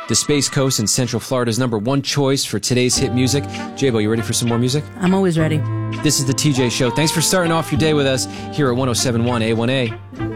the Space Coast and Central Florida's #1 choice for today's hit music. J-Bo, you ready for some more music? I'm always ready. This is the TJ Show. Thanks for starting off your day with us here at 107.1 A1A.